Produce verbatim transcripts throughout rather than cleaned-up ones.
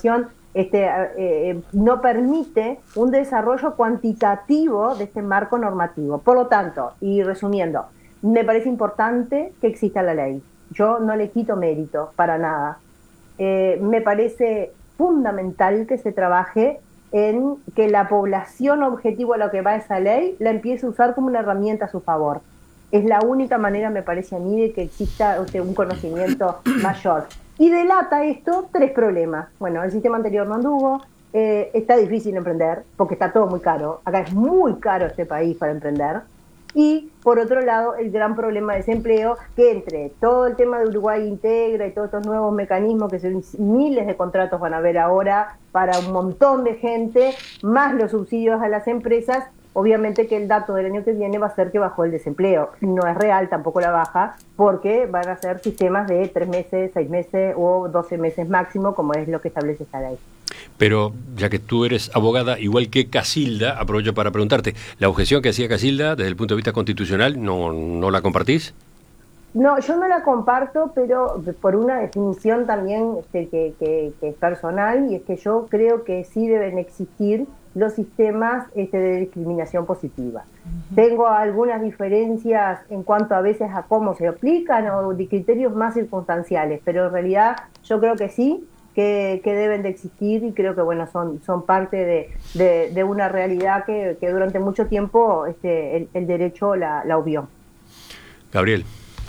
información este, eh, no permite un desarrollo cuantitativo de este marco normativo. Por lo tanto, y resumiendo, me parece importante que exista la ley. Yo no le quito mérito para nada. Eh, me parece fundamental que se trabaje en que la población objetivo a lo que va esa ley la empiece a usar como una herramienta a su favor. Es la única manera, me parece a mí, de que exista o sea, un conocimiento mayor. Y delata esto tres problemas. Bueno, el sistema anterior no anduvo, eh, está difícil emprender, porque está todo muy caro. Acá es muy caro este país para emprender. Y, por otro lado, el gran problema de desempleo, que entre todo el tema de Uruguay Integra y todos estos nuevos mecanismos, que son miles de contratos van a haber ahora para un montón de gente, más los subsidios a las empresas, obviamente que el dato del año que viene va a ser que bajó el desempleo. No es real tampoco la baja, porque van a ser sistemas de tres meses, seis meses o doce meses máximo, como es lo que establece esta ley. Pero ya que tú eres abogada, igual que Casilda, aprovecho para preguntarte, ¿la objeción que hacía Casilda desde el punto de vista constitucional no, no la compartís? No, yo no la comparto, pero por una definición también este, que, que, que es personal, y es que yo creo que sí deben existir los sistemas este, de discriminación positiva. Uh-huh. Tengo algunas diferencias en cuanto a veces a cómo se aplican o de criterios más circunstanciales, pero en realidad yo creo que sí, que, que deben de existir, y creo que bueno son, son parte de, de, de una realidad que, que durante mucho tiempo este, el, el derecho la, la obvió. Gabriel.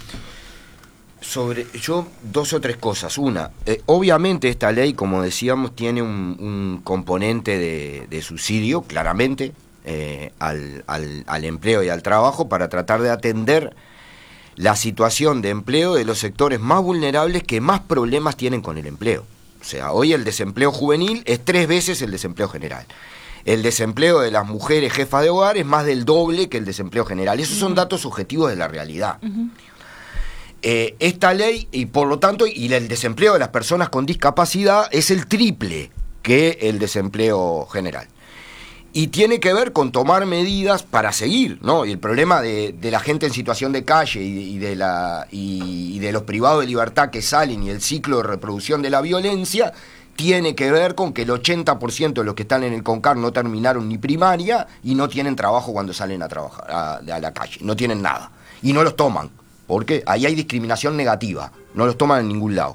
Sobre yo dos o tres cosas. Una, eh, obviamente esta ley, como decíamos, tiene un, un componente de, de subsidio, claramente, eh, al, al, al empleo y al trabajo, para tratar de atender la situación de empleo de los sectores más vulnerables que más problemas tienen con el empleo. O sea, hoy el desempleo juvenil es tres veces el desempleo general. El desempleo de las mujeres jefas de hogar es más del doble que el desempleo general. Esos son datos objetivos de la realidad. Uh-huh. Eh, esta ley, y por lo tanto, y el desempleo de las personas con discapacidad es el triple que el desempleo general. Y tiene que ver con tomar medidas para seguir, ¿no? Y el problema de, de la gente en situación de calle y, y, de la, y, y de los privados de libertad que salen, y el ciclo de reproducción de la violencia, tiene que ver con que el ochenta por ciento de los que están en el CONCAR no terminaron ni primaria y no tienen trabajo cuando salen a trabajar a, a la calle, no tienen nada. Y no los toman, porque ahí hay discriminación negativa, no los toman en ningún lado.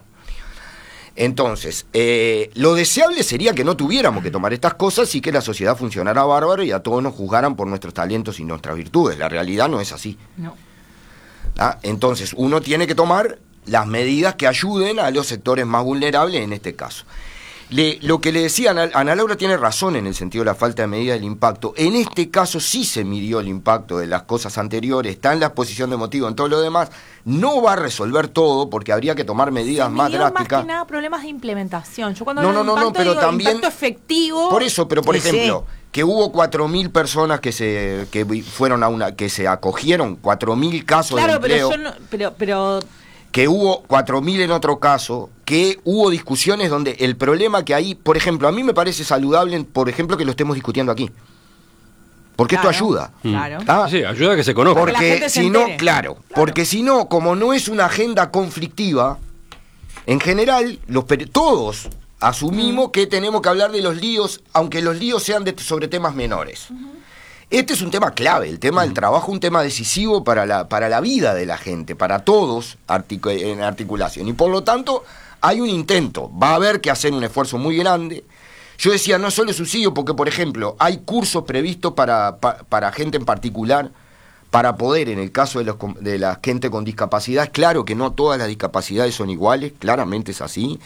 Entonces, eh, lo deseable sería que no tuviéramos que tomar estas cosas y que la sociedad funcionara bárbaro y a todos nos juzgaran por nuestros talentos y nuestras virtudes. La realidad no es así. No. ¿Ah? Entonces, uno tiene que tomar las medidas que ayuden a los sectores más vulnerables en este caso. Le, lo que le decía, Ana, Ana Laura tiene razón en el sentido de la falta de medida del impacto. En este caso sí se midió el impacto de las cosas anteriores, está en la exposición de motivo, en todo lo demás. No va a resolver todo porque habría que tomar medidas más drásticas. Más que nada problemas de implementación. Yo cuando no, hablo no, de no, impacto, no, pero digo, también impacto efectivo. Por eso, pero por sí, ejemplo, sí. que hubo cuatro mil personas que se que fueron a una que se acogieron, cuatro mil casos claro, de empleo. Claro, pero yo no, pero pero que hubo cuatro mil en otro caso, que hubo discusiones donde el problema que hay, por ejemplo, a mí me parece saludable, por ejemplo, que lo estemos discutiendo aquí. Porque claro, esto ayuda. Claro. ¿Ah? Sí, ayuda a que se conozca. Porque si no, claro, claro, porque si no, como no es una agenda conflictiva, en general, los todos asumimos mm. que tenemos que hablar de los líos, aunque los líos sean de, sobre temas menores. Uh-huh. Este es un tema clave, el tema del trabajo, un tema decisivo para la, para la vida de la gente, para todos artic- en articulación. Y por lo tanto, hay un intento, va a haber que hacer un esfuerzo muy grande. Yo decía, no solo subsidio, porque por ejemplo, hay cursos previstos para, para, para gente en particular, para poder, en el caso de, los, de la gente con discapacidad, es claro que no todas las discapacidades son iguales, claramente es así.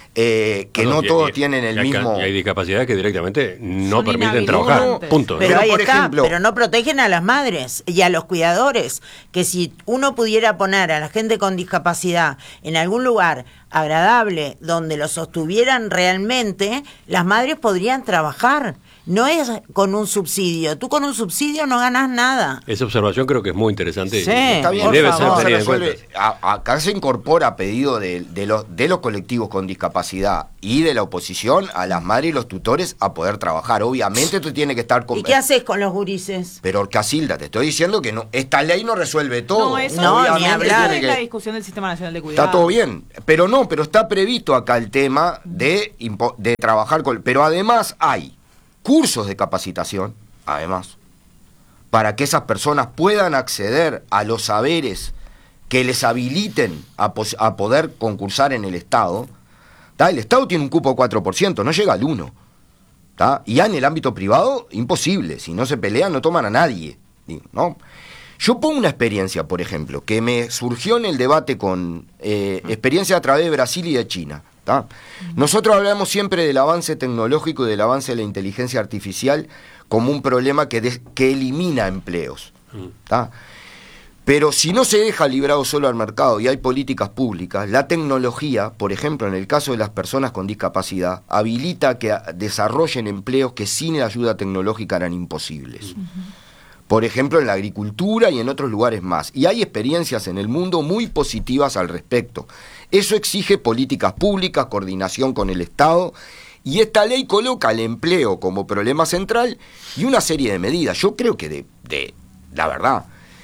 Eh, que no, no y, todos y, tienen el y hay, mismo... Y hay discapacidades que directamente no son permiten trabajar, no, punto. Pero, pero ahí por está, ejemplo, pero no protegen a las madres y a los cuidadores, que si uno pudiera poner a la gente con discapacidad en algún lugar agradable, donde lo sostuvieran realmente, las madres podrían trabajar. No es con un subsidio. Tú con un subsidio no ganas nada. Esa observación creo que es muy interesante. Sí, y, está bien, debe favor. ser tenida en resuelve, cuenta. A, acá se incorpora a pedido de, de, los, de los colectivos con discapacidad discapacidad y de la oposición a las madres y los tutores a poder trabajar. Obviamente esto tiene que estar... Con... ¿Y qué haces con los gurises? Pero Casilda, te estoy diciendo que no, esta ley no resuelve todo. No, eso No, no, ni eso hablar. es que... la discusión del Sistema Nacional de Cuidado. Está todo bien, pero no, pero está previsto acá el tema de, impo- de trabajar con... Pero además hay cursos de capacitación, además, para que esas personas puedan acceder a los saberes que les habiliten a, pos- a poder concursar en el Estado. ¿Tá? El Estado tiene un cupo de cuatro por ciento, no llega al uno por ciento. ¿Tá? Y ya en el ámbito privado, imposible. Si no se pelean, no toman a nadie, ¿no? Yo pongo una experiencia, por ejemplo, que me surgió en el debate con eh, experiencia a través de Brasil y de China. ¿Tá? Nosotros hablamos siempre del avance tecnológico y del avance de la inteligencia artificial como un problema que, de, que elimina empleos. ¿Tá? Pero si no se deja librado solo al mercado y hay políticas públicas, la tecnología, por ejemplo, en el caso de las personas con discapacidad, habilita que desarrollen empleos que sin la ayuda tecnológica eran imposibles. Uh-huh. Por ejemplo, en la agricultura y en otros lugares más. Y hay experiencias en el mundo muy positivas al respecto. Eso exige políticas públicas, coordinación con el Estado, y esta ley coloca el empleo como problema central y una serie de medidas. Yo creo que de, de la verdad...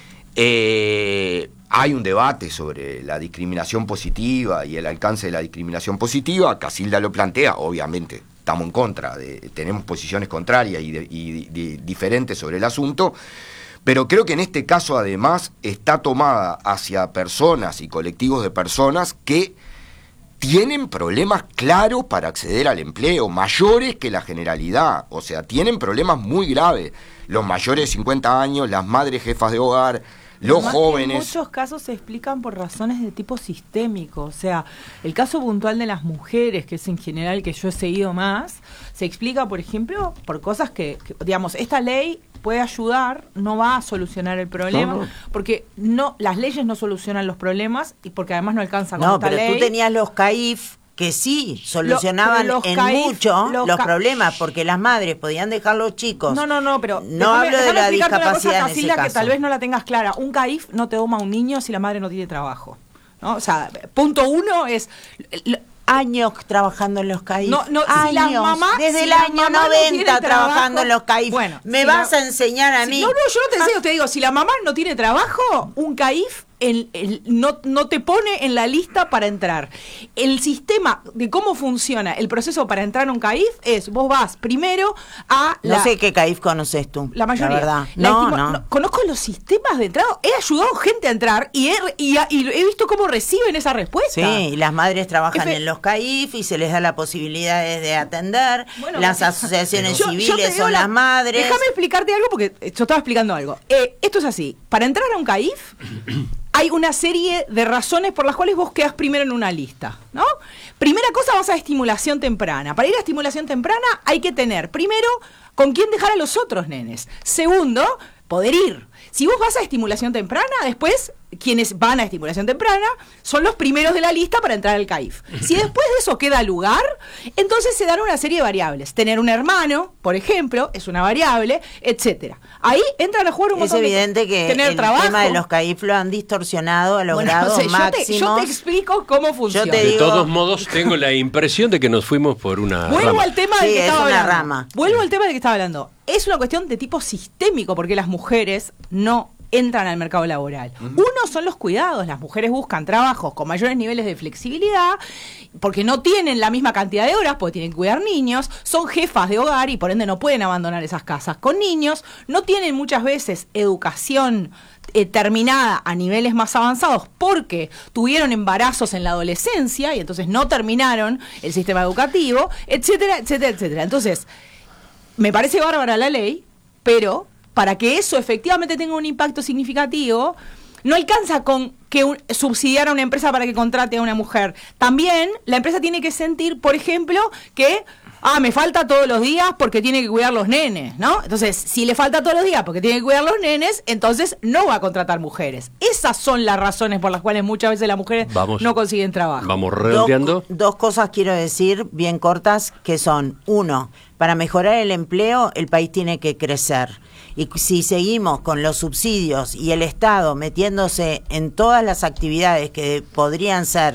Eh, hay un debate sobre la discriminación positiva y el alcance de la discriminación positiva. Casilda lo plantea, obviamente estamos en contra, de, tenemos posiciones contrarias y, de, y de, diferentes sobre el asunto, pero creo que en este caso además está tomada hacia personas y colectivos de personas que tienen problemas claros para acceder al empleo, mayores que la generalidad, o sea, tienen problemas muy graves, los mayores de cincuenta años, las madres jefas de hogar, los Además, jóvenes. en muchos casos se explican por razones de tipo sistémico, o sea, el caso puntual de las mujeres, que es en general que yo he seguido más, se explica, por ejemplo, por cosas que, que digamos, esta ley puede ayudar, no va a solucionar el problema, no, no. porque no las leyes no solucionan los problemas y porque además no alcanza con no, esta pero ley. Tú tenías los C A I F que sí solucionaban Lo, en CAIF, mucho los, los ca- problemas, porque las madres podían dejar los chicos. No, no, no, pero no déjame, hablo de déjame la explicarte una discapacidad cosa, en Casilda, ese que caso. tal vez no la tengas clara. Un C A I F no te doma un niño si la madre no tiene trabajo, ¿no? O sea, punto uno es... Años trabajando en los C A I F. No, no, años, si la mamá, desde si el la año mamá no noventa tiene trabajando trabajo, en los C A I F. Bueno, ¿Me si vas la, a enseñar a si, mí? No, no, yo no te enseño, te digo, si la mamá no tiene trabajo, un C A I F el, el, no, no te pone en la lista para entrar. El sistema de cómo funciona el proceso para entrar a un C A I F es, vos vas primero a... No la, sé qué C A I F conoces tú. La mayoría. La verdad. La no, estima, no. no. Conozco los sistemas de entrada. He ayudado gente a entrar y he, y, y he visto cómo reciben esa respuesta. Sí, y las madres trabajan Efe, en los C A I F y se les da la posibilidad de atender. Bueno, las pero, asociaciones yo, civiles yo te digo son la, las madres. Déjame explicarte algo porque yo estaba explicando algo. Eh, esto es así. Para entrar a un C A I F hay una serie de razones por las cuales vos quedás primero en una lista, ¿no? Primera cosa, vas a estimulación temprana. Para ir a estimulación temprana hay que tener, primero, con quién dejar a los otros nenes. Segundo, poder ir. Si vos vas a estimulación temprana, después quienes van a estimulación temprana son los primeros de la lista para entrar al C A I F. Si después de eso queda lugar, entonces se dan una serie de variables. Tener un hermano, por ejemplo, es una variable, etcétera. Ahí entran a jugar un Es montón evidente de que tener el trabajo. tema de los C A I F lo han distorsionado a los Bueno, grados o sea, yo máximos. Te, yo te explico cómo funciona. Yo te De digo- todos modos, tengo la impresión de que nos fuimos por una Vuelvo rama. al tema Sí, del que es estaba una hablando. rama. Vuelvo al tema del que estaba hablando. Es una cuestión de tipo sistémico porque las mujeres no entran al mercado laboral. Uh-huh. Uno son los cuidados. Las mujeres buscan trabajos con mayores niveles de flexibilidad porque no tienen la misma cantidad de horas, porque tienen que cuidar niños, son jefas de hogar y por ende no pueden abandonar esas casas con niños, no tienen muchas veces educación eh, terminada a niveles más avanzados porque tuvieron embarazos en la adolescencia y entonces no terminaron el sistema educativo, etcétera, etcétera, etcétera. Entonces, me parece bárbara la ley, pero para que eso efectivamente tenga un impacto significativo, no alcanza con que un, subsidiar a una empresa para que contrate a una mujer. También la empresa tiene que sentir, por ejemplo, que ah, me falta todos los días porque tiene que cuidar los nenes, ¿no? Entonces, si le falta todos los días porque tiene que cuidar los nenes, entonces no va a contratar mujeres. Esas son las razones por las cuales muchas veces las mujeres vamos, no consiguen trabajo. Vamos redondeando. Dos, dos cosas quiero decir bien cortas, que son, uno, para mejorar el empleo, el país tiene que crecer. Y si seguimos con los subsidios y el Estado metiéndose en todas las actividades que podrían ser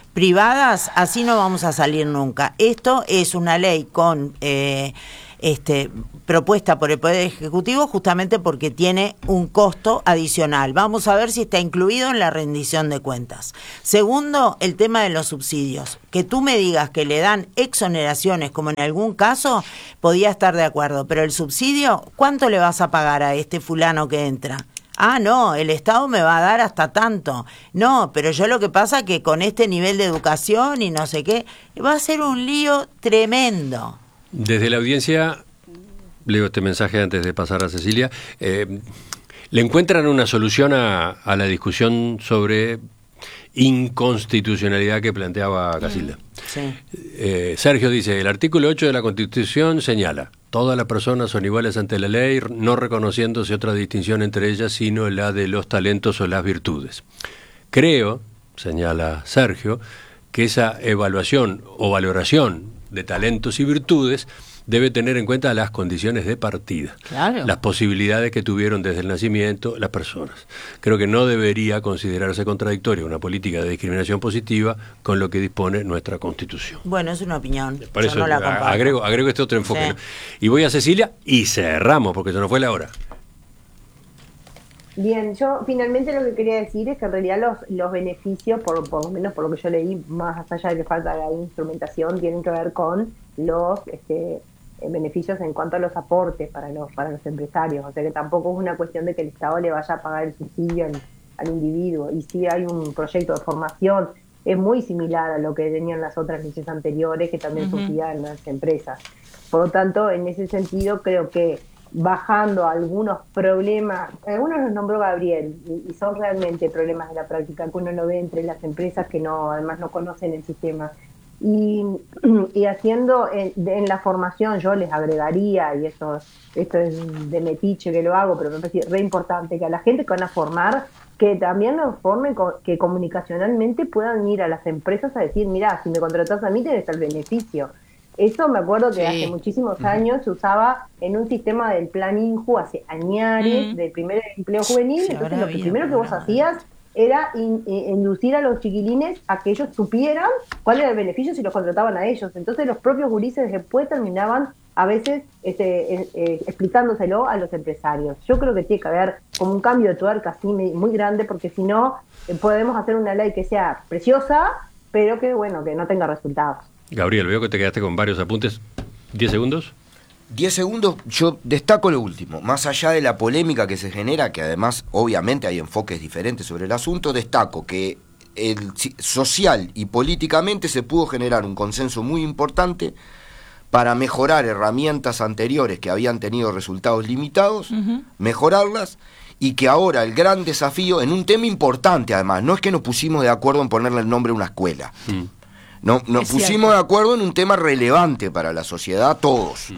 privadas, así no vamos a salir nunca. Esto es una ley con eh, este propuesta por el Poder Ejecutivo justamente porque tiene un costo adicional. Vamos a ver si está incluido en la rendición de cuentas. Segundo, el tema de los subsidios. Que tú me digas que le dan exoneraciones, como en algún caso, podía estar de acuerdo, pero el subsidio, ¿cuánto le vas a pagar a este fulano que entra? Ah, no, el Estado me va a dar hasta tanto. No, pero yo lo que pasa es que con este nivel de educación y no sé qué, va a ser un lío tremendo. Desde la audiencia, leo este mensaje antes de pasar a Cecilia, eh, ¿le encuentran una solución a, a la discusión sobre inconstitucionalidad que planteaba Casilda? Sí. Eh, Sergio dice, el artículo ocho de la Constitución señala, todas las personas son iguales ante la ley, no reconociéndose otra distinción entre ellas, sino la de los talentos o las virtudes. Creo, señala Sergio, que esa evaluación o valoración de talentos y virtudes debe tener en cuenta las condiciones de partida, Claro. las posibilidades que tuvieron desde el nacimiento las personas. Creo que no debería considerarse contradictoria una política de discriminación positiva con lo que dispone nuestra Constitución. Bueno, es una opinión. Por Yo eso no la comparto. agrego, agrego este otro enfoque. Sí. ¿no? Y voy a Cecilia y cerramos, porque se nos fue la hora. Bien, yo finalmente lo que quería decir es que en realidad los, los beneficios, por, por lo menos por lo que yo leí, más allá de que falta de instrumentación, tienen que ver con los este, beneficios en cuanto a los aportes para los para los empresarios. O sea que tampoco es una cuestión de que el Estado le vaya a pagar el subsidio al, al individuo. Y sí hay un proyecto de formación, es muy similar a lo que tenían las otras leyes anteriores que también Uh-huh. subsidiaban las empresas. Por lo tanto, en ese sentido, creo que bajando algunos problemas, algunos los nombró Gabriel, y, y son realmente problemas de la práctica que uno lo ve entre las empresas que no además no conocen el sistema. Y, y haciendo en, en la formación, yo les agregaría, y esto, esto es de metiche que lo hago, pero me parece re importante, que a la gente que van a formar, que también nos formen, que comunicacionalmente puedan ir a las empresas a decir, mira, si me contratas a mí tenés el beneficio. Eso me acuerdo que Sí. hace muchísimos años se usaba en un sistema del plan INJU, hace añares, Mm. del primer empleo juvenil. Sí, Entonces ahora lo que había primero que vos programa. hacías era in- in- inducir a los chiquilines a que ellos supieran cuál era el beneficio si los contrataban a ellos. Entonces los propios gurises después terminaban a veces este, eh, eh, explicándoselo a los empresarios. Yo creo que tiene que haber como un cambio de tuerca así me- muy grande, porque si no eh, podemos hacer una ley que sea preciosa, pero que bueno, que no tenga resultados. Gabriel, veo que te quedaste con varios apuntes. ¿Diez segundos? Diez segundos, yo destaco lo último. Más allá de la polémica que se genera, que además obviamente hay enfoques diferentes sobre el asunto, destaco que el, si- social y políticamente se pudo generar un consenso muy importante para mejorar herramientas anteriores que habían tenido resultados limitados, Ujú. mejorarlas, y que ahora el gran desafío, en un tema importante además, no es que nos pusimos de acuerdo en ponerle el nombre a una escuela. Mm. No, nos Es pusimos cierto. de acuerdo en un tema relevante para la sociedad, todos.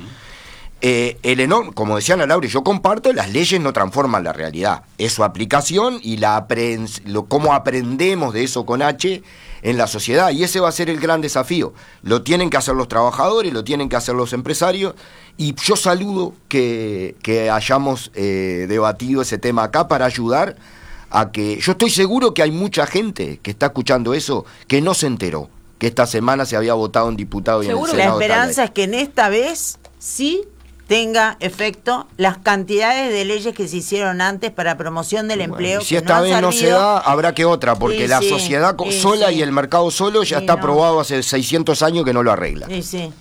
Eh, el enorme, como decía Ana Laura, y yo comparto, las leyes no transforman la realidad, es su aplicación y la aprens- lo, cómo aprendemos de eso con H en la sociedad, y ese va a ser el gran desafío. Lo tienen que hacer los trabajadores, lo tienen que hacer los empresarios, y yo saludo que, que hayamos eh, debatido ese tema acá para ayudar a que... Yo estoy seguro que hay mucha gente que está escuchando eso que no se enteró que esta semana se había votado un diputado y en el Seguro. La Senado tal esperanza ley. es que en esta vez sí tenga efecto las cantidades de leyes que se hicieron antes para promoción del Bueno, empleo. y si que esta han vez no se servido. da, habrá que otra, porque Sí, la sí, sociedad co- sí, sola sí. y el mercado solo ya Sí, está no. probado hace seiscientos años que no lo arregla. Sí, sí.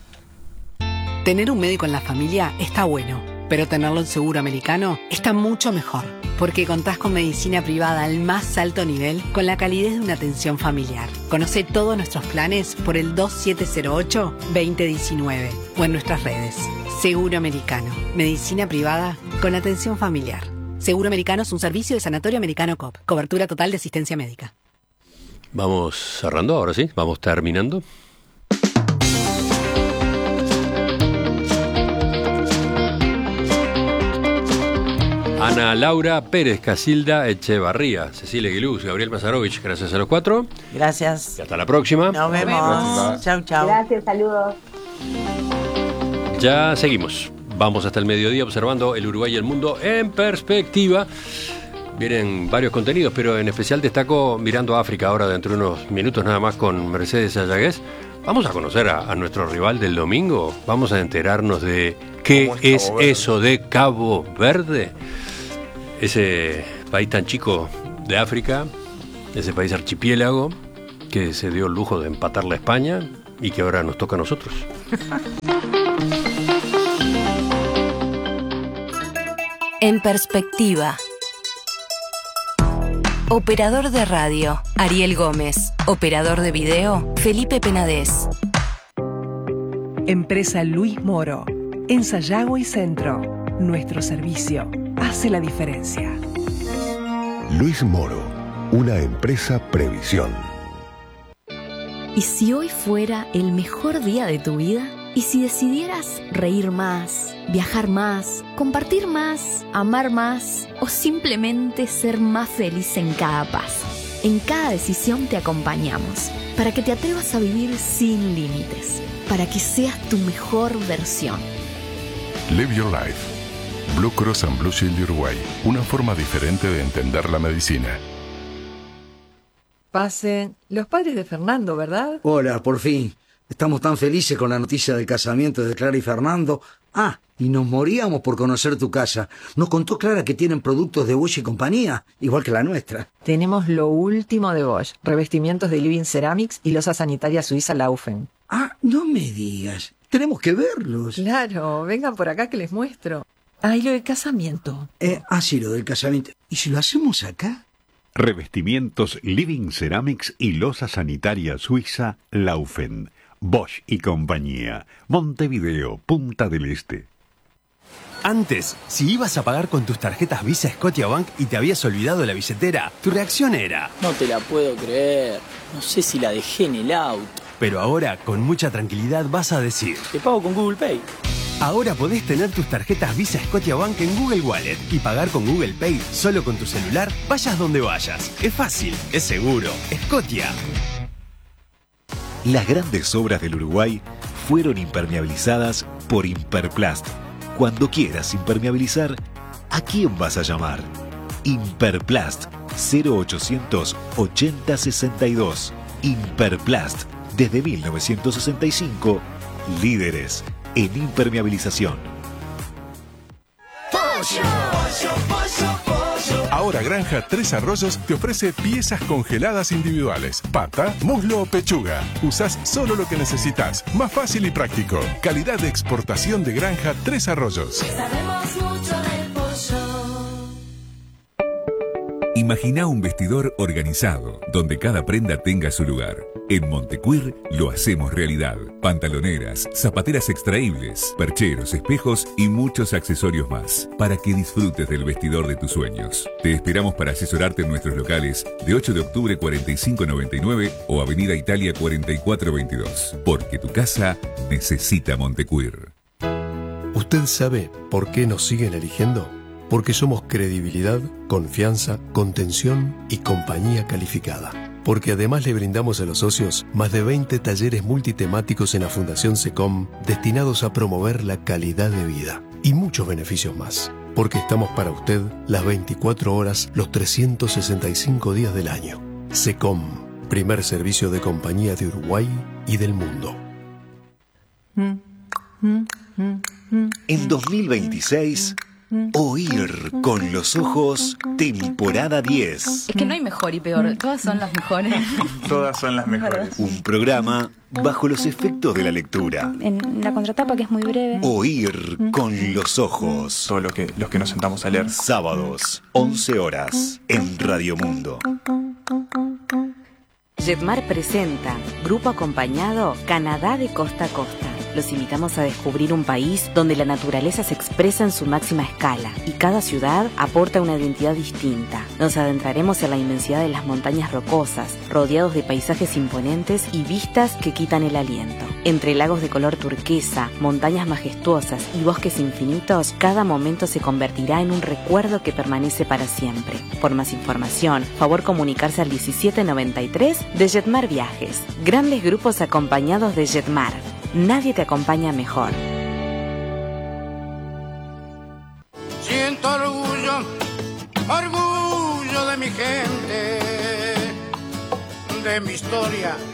Tener un médico en la familia está bueno, pero tenerlo en seguro americano está mucho mejor, porque contás con medicina privada al más alto nivel con la calidez de una atención familiar. Conoce todos nuestros planes por el dos siete cero ocho, dos cero uno nueve o en nuestras redes. Seguro Americano, medicina privada con atención familiar. Seguro Americano es un servicio de Sanatorio Americano C O P, cobertura total de asistencia médica. Vamos cerrando, ahora sí, vamos terminando. Ana Laura Pérez Casilda Echevarría, Cecilia Guilús, Gabriel Mazarovich, gracias a los cuatro. Gracias. Y hasta la próxima. Nos vemos. vemos. Chau, chau. Gracias, saludos. Ya seguimos. Vamos hasta el mediodía observando el Uruguay y el mundo en perspectiva. vienen varios contenidos, pero en especial destaco Mirando a África, ahora dentro de unos minutos nada más con Mercedes Ayagués. Vamos a conocer a, a nuestro rival del domingo, vamos a enterarnos de qué es, es eso de Cabo Verde, ese país tan chico de África, ese país archipiélago que se dio el lujo de empatarle a España y que ahora nos toca a nosotros. En perspectiva. Operador de radio, Ariel Gómez. Operador de video, Felipe Penadez. Empresa Luis Moro. En Sayago y Centro. Nuestro servicio hace la diferencia. Luis Moro, una empresa Previsión. ¿Y si hoy fuera el mejor día de tu vida? ¿Y si decidieras reír más, viajar más, compartir más, amar más o simplemente ser más feliz en cada paso? En cada decisión te acompañamos para que te atrevas a vivir sin límites, para que seas tu mejor versión. Live Your Life. Blue Cross and Blue Shield de Uruguay. Una forma diferente de entender la medicina. Pasen. Los padres de Fernando, ¿verdad? Hola, por fin. Estamos tan felices con la noticia del casamiento de Clara y Fernando. Ah, y nos moríamos por conocer tu casa. Nos contó Clara que tienen productos de Bosch y compañía, igual que la nuestra. Tenemos lo último de Bosch. Revestimientos de Living Ceramics y losa sanitaria suiza Laufen. Ah, no me digas. Tenemos que verlos. Claro, vengan por acá que les muestro. Ah, y lo del casamiento. Eh, ah, sí, lo del casamiento. ¿Y si lo hacemos acá? Revestimientos Living Ceramics y losa sanitaria suiza Laufen. Bosch y compañía. Montevideo, Punta del Este. Antes, si ibas a pagar con tus tarjetas Visa Scotiabank y te habías olvidado la billetera, tu reacción era: no te la puedo creer, no sé si la dejé en el auto. Pero ahora, con mucha tranquilidad, vas a decir: te pago con Google Pay. Ahora podés tener tus tarjetas Visa Scotiabank en Google Wallet y pagar con Google Pay solo con tu celular, vayas donde vayas. Es fácil, es seguro. Scotia. Las grandes obras del Uruguay fueron impermeabilizadas por Imperplast. Cuando quieras impermeabilizar, ¿a quién vas a llamar? Imperplast, cero ochocientos ochenta sesenta y dos. Imperplast, desde mil novecientos sesenta y cinco, líderes en impermeabilización. Pollo, pollo, pollo, pollo. Ahora Granja Tres Arroyos te ofrece piezas congeladas individuales. Pata, muslo o pechuga. Usás solo lo que necesitas. Más fácil y práctico. Calidad de exportación de Granja Tres Arroyos. Sabemos mucho del pollo. Imagina un vestidor organizado, donde cada prenda tenga su lugar. En Montecuir lo hacemos realidad. Pantaloneras, zapateras extraíbles, percheros, espejos y muchos accesorios más, para que disfrutes del vestidor de tus sueños. Te esperamos para asesorarte en nuestros locales de ocho de octubre cuarenta y cinco noventa y nueve o Avenida Italia cuarenta y cuatro veintidós, porque tu casa necesita Montecuir. ¿Usted sabe por qué nos siguen eligiendo? Porque somos credibilidad, confianza, contención y compañía calificada. Porque además le brindamos a los socios más de veinte talleres multitemáticos en la Fundación SECOM destinados a promover la calidad de vida y muchos beneficios más. Porque estamos para usted las veinticuatro horas, los trescientos sesenta y cinco días del año. SECOM, primer servicio de compañía de Uruguay y del mundo. En dos mil veintiséis... Oír con los ojos, temporada diez. Es que no hay mejor y peor, todas son las mejores. Todas son las mejores. Un programa bajo los efectos de la lectura. En la contratapa, que es muy breve. Oír con los ojos. Todo lo que, los que nos sentamos a leer. Sábados, once horas, en Radio Mundo. Jetmar presenta, Grupo Acompañado, Canadá de costa a costa. Los invitamos a descubrir un país donde la naturaleza se expresa en su máxima escala y cada ciudad aporta una identidad distinta. Nos adentraremos en la inmensidad de las montañas rocosas, rodeados de paisajes imponentes y vistas que quitan el aliento. Entre lagos de color turquesa, montañas majestuosas y bosques infinitos, cada momento se convertirá en un recuerdo que permanece para siempre. Por más información, favor comunicarse al diecisiete noventa y tres de Jetmar Viajes. Grandes grupos acompañados de Jetmar. Nadie te acompaña mejor. Siento orgullo, orgullo. de mi historia.